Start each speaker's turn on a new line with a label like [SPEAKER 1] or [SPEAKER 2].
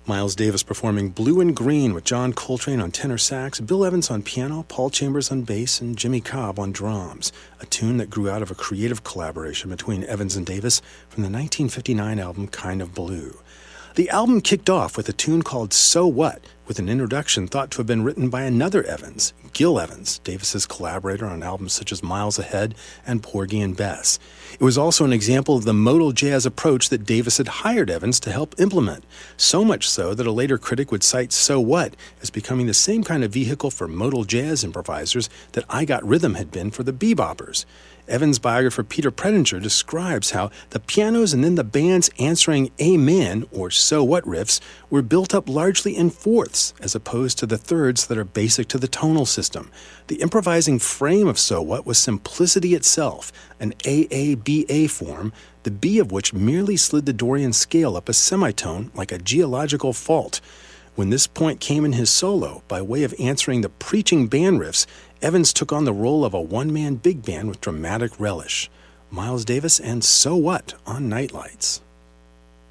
[SPEAKER 1] Miles Davis performing Blue and Green with John Coltrane on tenor sax, Bill Evans on piano, Paul Chambers on bass, and Jimmy Cobb on drums, a tune that grew out of a creative collaboration between Evans and Davis from the 1959 album Kind of Blue. The album kicked off with a tune called So What, with an introduction thought to have been written by another Evans, Gil Evans, Davis's collaborator on albums such as Miles Ahead and Porgy and Bess. It was also an example of the modal jazz approach that Davis had hired Evans to help implement, so much so that a later critic would cite So What as becoming the same kind of vehicle for modal jazz improvisers that I Got Rhythm had been for the beboppers. Evans' biographer Peter Predinger describes how the pianos and then the band's answering amen, or so what riffs, were built up largely in fourths, as opposed to the thirds that are basic to the tonal system. The improvising frame of So What was simplicity itself, an AABA form, the B of which merely slid the Dorian scale up a semitone like a geological fault. When this point came in his solo, by way of answering the preaching band riffs, Evans took on the role of a one-man big band with dramatic relish. Miles Davis and So What on Nightlights.